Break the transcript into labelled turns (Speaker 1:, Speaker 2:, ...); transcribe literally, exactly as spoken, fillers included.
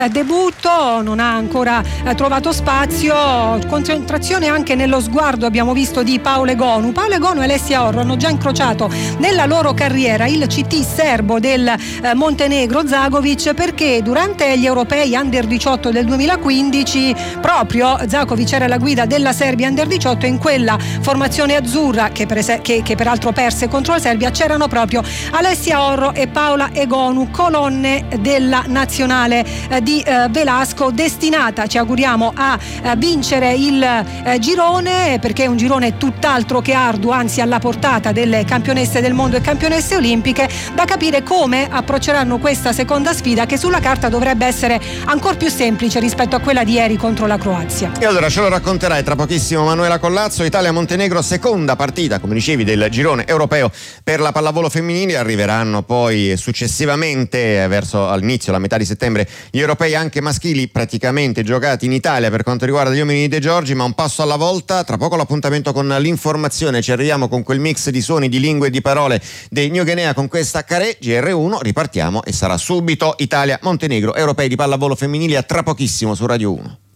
Speaker 1: debutto, non ha ancora eh, trovato spazio, concentrazione anche nello sguardo abbiamo visto di Paolo Egonu. Paolo Egonu e Alessia Orro hanno già incrociato nella loro carriera il C T serbo del eh, Montenegro Zagovic, perché durante gli europei under diciotto del duemilaquindici proprio Zagovic era la guida della Serbia under diciotto, e in quella formazione azzurra che, per es- che, che peraltro perse contro la Serbia c'erano proprio Alessia Orro e Paola Egonu, colonne della nazionale eh, di di eh, Velasco, destinata, ci auguriamo, a eh, vincere il eh, girone, perché è un girone tutt'altro che arduo, anzi alla portata delle campionesse del mondo e campionesse olimpiche. Da capire come approcceranno questa seconda sfida, che sulla carta dovrebbe essere ancora più semplice rispetto a quella di ieri contro la Croazia.
Speaker 2: E allora ce lo racconterai tra pochissimo Manuela Collazzo. Italia-Montenegro, seconda partita, come dicevi, del girone europeo per la pallavolo femminile. Arriveranno poi successivamente, verso all'inizio, la metà di settembre, gli europei anche maschili, praticamente giocati in Italia per quanto riguarda gli uomini di De Giorgi, ma un passo alla volta. Tra poco l'appuntamento con l'informazione, ci arriviamo con quel mix di suoni, di lingue e di parole dei New Guinea con questa Carè. G R uno, ripartiamo e sarà subito Italia-Montenegro, europei di pallavolo femminile, a tra pochissimo su Radio uno.